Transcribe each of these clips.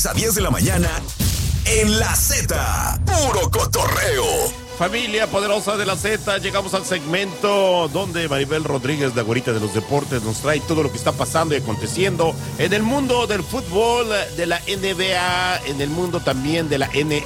A 10 de la mañana en La Z, puro cotorreo. Familia poderosa de La Z, llegamos al segmento donde Maribel Rodríguez, la güerita de los deportes, nos trae todo lo que está pasando y aconteciendo en el mundo del fútbol, de la NBA, en el mundo también de la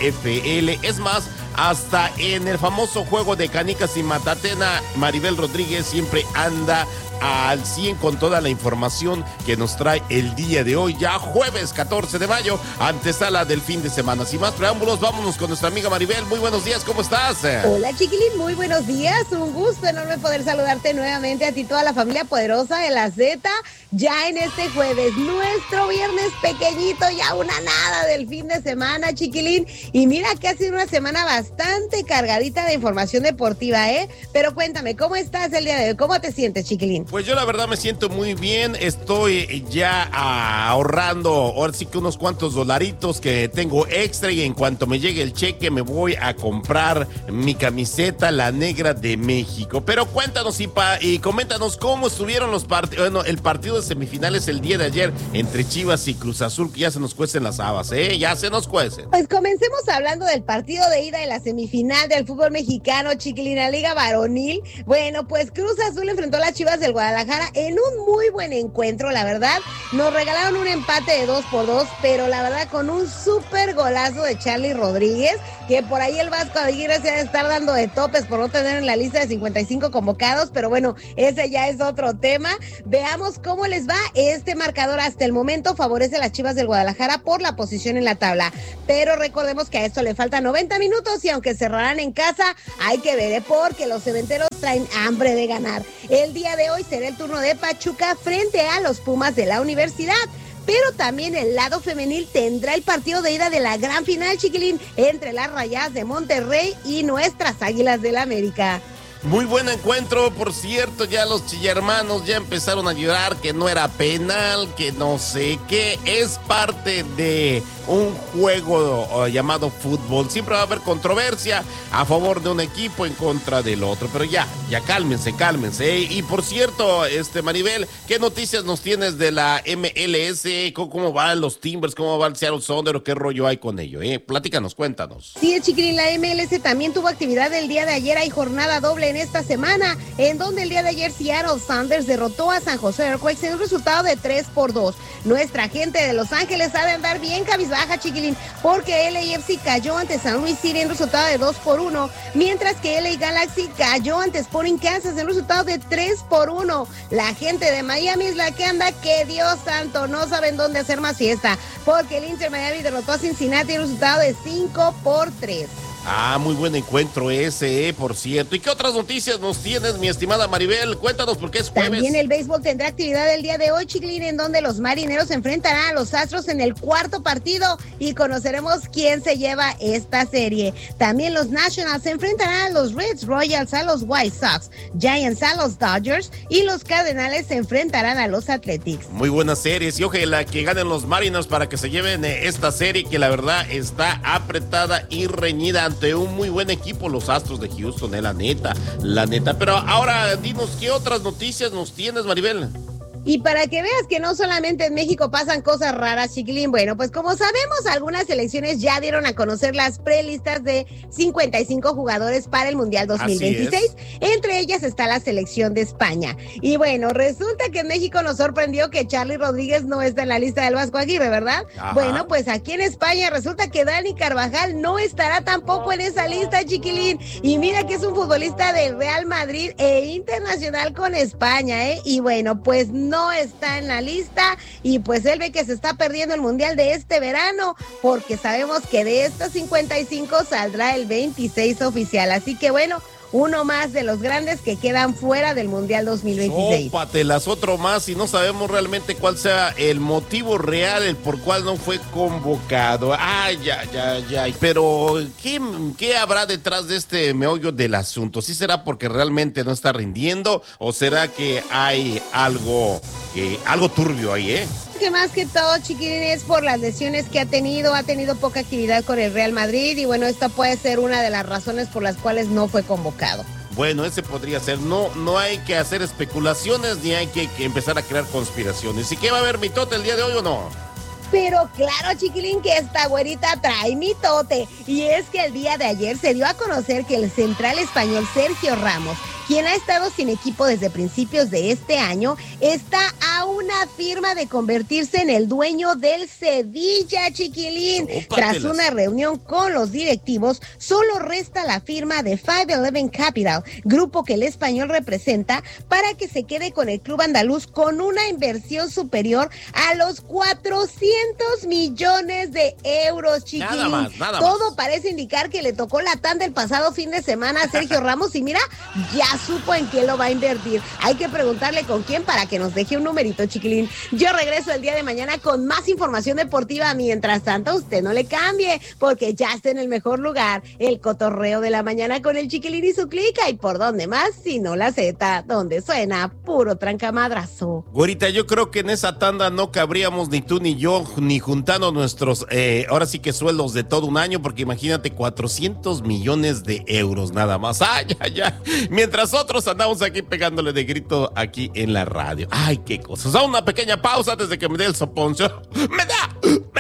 NFL. Es más, hasta en el famoso juego de canicas y matatena, Maribel Rodríguez siempre anda al 100 con toda la información que nos trae el día de hoy, ya jueves 14 de mayo, antesala del fin de semana. Sin más preámbulos, vámonos con nuestra amiga Maribel. Muy buenos días, ¿cómo estás? Hola, chiquilín, muy buenos días. Un gusto enorme poder saludarte nuevamente a ti, toda la familia poderosa de La Z, ya en este jueves, nuestro viernes pequeñito, ya una nada del fin de semana, chiquilín. Y mira que ha sido una semana bastante cargadita de información deportiva, ¿eh? Pero cuéntame, ¿cómo estás el día de hoy? ¿Cómo te sientes, chiquilín? Pues yo la verdad me siento muy bien, estoy ya ahorrando, ahora sí que unos cuantos dolaritos que tengo extra, y en cuanto me llegue el cheque me voy a comprar mi camiseta, la negra de México. Pero cuéntanos y coméntanos cómo estuvieron los partidos, bueno, el partido de semifinales el día de ayer entre Chivas y Cruz Azul, que ya se nos cuecen las habas, ya se nos cuecen. Pues comencemos hablando del partido de ida de la semifinal del fútbol mexicano, chiquilín, la Liga Varonil. Bueno, pues Cruz Azul enfrentó a las Chivas del Guadalajara en un muy buen encuentro, la verdad. Nos regalaron un empate de 2-2, pero la verdad con un súper golazo de Charly Rodríguez, que por ahí el Vasco Aguirre se ha de estar dando de topes por no tener en la lista de 55 convocados, pero bueno, ese ya es otro tema. Veamos cómo les va. Este marcador hasta el momento favorece a las Chivas del Guadalajara por la posición en la tabla, pero recordemos que a esto le faltan 90 minutos y aunque cerrarán en casa, hay que ver, porque los cementeros traen hambre de ganar. El día de hoy será el turno de Pachuca frente a los Pumas de la Universidad. Pero también el lado femenil tendrá el partido de ida de la gran final, chiquilín, entre las Rayadas de Monterrey y nuestras Águilas del América. Muy buen encuentro, por cierto, ya los chillermanos ya empezaron a llorar que no era penal, que no sé qué, es parte de un juego llamado fútbol. Siempre va a haber controversia a favor de un equipo, en contra del otro, pero ya cálmense. Y por cierto, Maribel, ¿qué noticias nos tienes de la MLS? ¿Cómo van los Timbers? ¿Cómo va el Seattle Sounders? ¿Qué rollo hay con ello? Platícanos, cuéntanos. Sí, chiquilín, la MLS también tuvo actividad el día de ayer. Hay jornada doble en esta semana, en donde el día de ayer Seattle Sounders derrotó a San José Earthquakes en un resultado de 3-2. Nuestra gente de Los Ángeles ha de andar bien cabizbaja, chiquilín, porque LAFC cayó ante San Luis City en un resultado de 2-1, mientras que LA Galaxy cayó ante Sporting Kansas en un resultado de 3-1. La gente de Miami es la que anda, que Dios santo, no saben dónde hacer más fiesta, porque el Inter Miami derrotó a Cincinnati en un resultado de 5-3. Muy buen encuentro ese, por cierto. ¿Y qué otras noticias nos tienes, mi estimada Maribel? Cuéntanos, porque es jueves. También el béisbol tendrá actividad el día de hoy, chiquilín, en donde los Marineros se enfrentarán a los Astros en el cuarto partido y conoceremos quién se lleva esta serie. También los Nationals se enfrentarán a los Reds, Royals a los White Sox, Giants a los Dodgers y los Cardenales se enfrentarán a los Athletics. Muy buenas series, y ojalá que ganen los Mariners para que se lleven esta serie, que la verdad está apretada y reñida ante un muy buen equipo, los Astros de Houston, la neta. Pero ahora dinos, ¿qué otras noticias nos tienes, Maribel? Y para que veas que no solamente en México pasan cosas raras, chiquilín, bueno, pues como sabemos, algunas selecciones ya dieron a conocer las prelistas de 55 jugadores para el Mundial 2026. Entre ellas está la selección de España. Y bueno, resulta que en México nos sorprendió que Charly Rodríguez no está en la lista del Vasco Aguirre, ¿verdad? Ajá. Bueno, pues aquí en España resulta que Dani Carvajal no estará tampoco en esa lista, chiquilín. Y mira que es un futbolista del Real Madrid e internacional con España, ¿eh? Y bueno, pues no está en la lista y pues él ve que se está perdiendo el Mundial de este verano, porque sabemos que de estos 55 saldrá el 26 oficial. Así que bueno, uno más de los grandes que quedan fuera del Mundial 2026. Sópatelas, otro más, y no sabemos realmente cuál sea el motivo real, el por cual no fue convocado. Pero, ¿qué habrá detrás de este meollo del asunto? ¿Sí será porque realmente no está rindiendo o será que hay algo turbio ahí, Que más que todo, chiquilín, es por las lesiones que ha tenido poca actividad con el Real Madrid y bueno, esta puede ser una de las razones por las cuales no fue convocado. Bueno, ese podría ser. No hay que hacer especulaciones ni hay que empezar a crear conspiraciones. ¿Y qué va a haber mitote el día de hoy o no? Pero claro, chiquilín, que esta güerita trae mitote. Y es que el día de ayer se dio a conocer que el central español Sergio Ramos, quien ha estado sin equipo desde principios de este año, está a una firma de convertirse en el dueño del Sevilla, chiquilín. Tras una reunión con los directivos, solo resta la firma de 511 Capital, grupo que el español representa, para que se quede con el club andaluz con una inversión superior a los 400 millones de euros, chiquilín. Nada más. Todo parece indicar que le tocó la tanda el pasado fin de semana a Sergio Ramos y mira, ya supo en quién lo va a invertir. Hay que preguntarle con quién para que nos deje un numerito, chiquilín. Yo regreso el día de mañana con más información deportiva. Mientras tanto, usted no le cambie, porque ya está en el mejor lugar, el cotorreo de la mañana con el Chiquilín y su clica. ¿Y por dónde más? Si no la Z, donde suena puro trancamadrazo. Güerita, yo creo que en esa tanda no cabríamos ni tú ni yo, ni juntando nuestros, ahora sí que sueldos de todo un año, porque imagínate, 400 millones de euros nada más. ¡Ay, ay, ay! Mientras otros andamos aquí pegándole de grito aquí en la radio. ¡Ay, qué cosas! A una pequeña pausa antes de que me dé el soponcho. ¡Me da!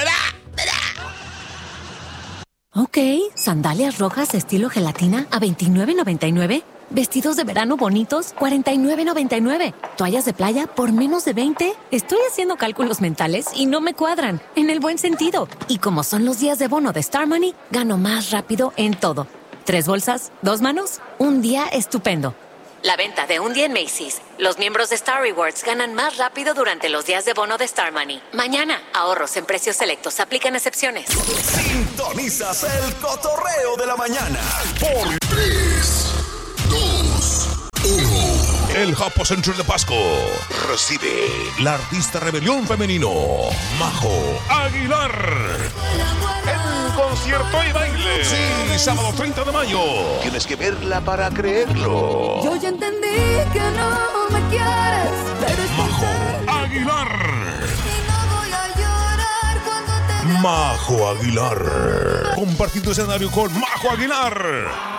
Ok, sandalias rojas estilo gelatina a $29.99. Vestidos de verano bonitos, $49.99. Toallas de playa por menos de $20. Estoy haciendo cálculos mentales y no me cuadran, en el buen sentido. Y como son los días de bono de Star Money, gano más rápido en todo. 3 bolsas, 2 manos, un día estupendo. La venta de un día en Macy's. Los miembros de Star Rewards ganan más rápido durante los días de bono de Star Money. Mañana, ahorros en precios selectos. Aplican excepciones. Sintonizas el cotorreo de la mañana por 3, 2, 1. El Japo Central de Pasco recibe la artista rebelión femenino Majo Aguilar en concierto y baile. Sí, sábado 30 de mayo. Tienes que verla para creerlo. Yo ya entendí que no me quieres, pero es Majo Aguilar. y no voy a llorar cuando te Majo Aguilar. Compartiendo escenario con Majo Aguilar.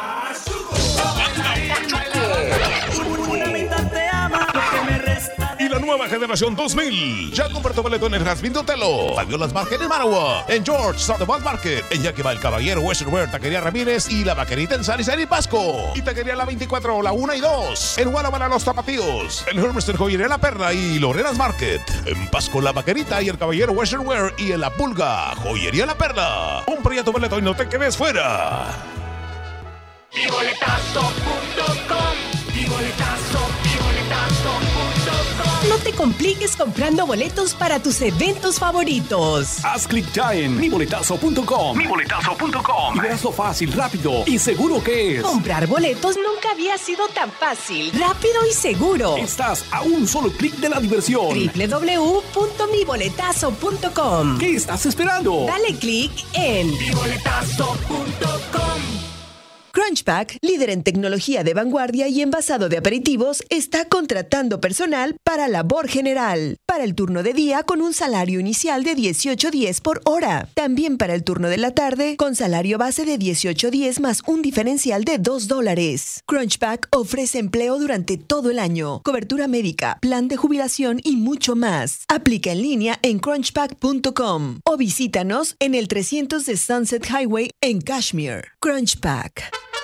Y la nueva generación 2000. Ya compró tu boleto en el Jazmín de Otelo, Fabiolas Market en Managua, en George Southern Market, en Yaquiba el Caballero, Western Wear, Taquería Ramírez y La Vaquerita en San Isabel y Pasco. Y Taquería La 24, La 1 y 2. En Guanabara Los Tapatíos, en Hermiston Joyería La Perla y Lorenas Market. En Pasco La Vaquerita y el Caballero Western Wear y en La Pulga, Joyería La Perla. Compra ya tu boleto y no te quedes fuera. No te compliques comprando boletos para tus eventos favoritos. Haz clic ya en miboletazo.com. Y verás lo fácil, rápido y seguro que es. Comprar boletos nunca había sido tan fácil, rápido y seguro. Estás a un solo clic de la diversión. www.miboletazo.com. ¿Qué estás esperando? Dale clic en miboletazo.com. Crunchpack, líder en tecnología de vanguardia y envasado de aperitivos, está contratando personal para labor general. Para el turno de día con un salario inicial de $18.10 por hora. También para el turno de la tarde con salario base de $18.10 más un diferencial de $2. Crunchpack ofrece empleo durante todo el año, cobertura médica, plan de jubilación y mucho más. Aplica en línea en crunchpack.com o visítanos en el 300 de Sunset Highway en Kashmir. Crunchpack.